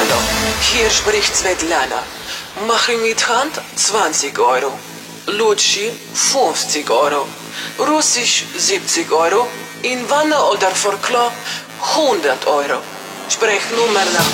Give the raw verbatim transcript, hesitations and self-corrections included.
Hallo, hier spricht Svetlana. Mache mit Hand zwanzig Euro. Lutschi fünfzig Euro. Russisch siebzig Euro. In Wanne oder vor Klo hundert Euro. Sprechnummer nach